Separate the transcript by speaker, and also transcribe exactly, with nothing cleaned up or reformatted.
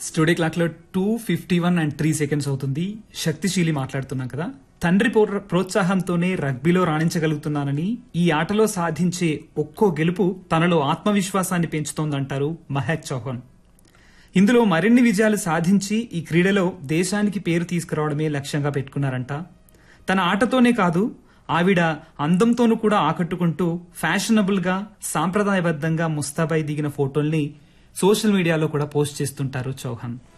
Speaker 1: Studio clock లో two fifty one and three seconds అవుతుంది. శక్తిశీలి మాట్లాడుతున్నాం కదా. తండ్రి పో- ప్రోత్సాహంతోనే రగ్బీలో రాణించగలుగుతున్నానని, ఈ ఆటలో సాధించే ఒక్కో గెలుపు తనలో ఆత్మవిశ్వాసాన్ని పెంచుతోందంటారు మహక్ చౌహాన్. ఇందులో మరిన్ని విజయాలు సాధించి ఈ క్రీడలో దేశానికి పేరు తీసుకురావడమే లక్ష్యంగా పెట్టుకున్నారంట. తన ఆటతోనే కాదు, ఆవిడ అందంతోనూ కూడా ఆకట్టుకుంటూ ఫ్యాషనబుల్ గా సాంప్రదాయబద్దంగా ముస్తాబై దిగిన ఫోటోల్ని సోషల్ మీడియాలో కూడా పోస్ట్ చేస్తుంటారు చౌహాన్.